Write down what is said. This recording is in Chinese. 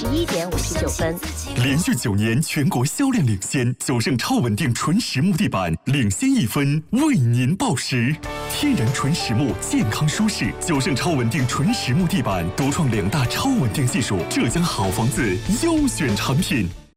21:59。 连续9年全国销量领先，九盛超稳定纯实木地板领先1分，为您报时。天然纯实木，健康舒适，九盛超稳定纯实木地板独创2大超稳定技术，浙江好房子优选产品。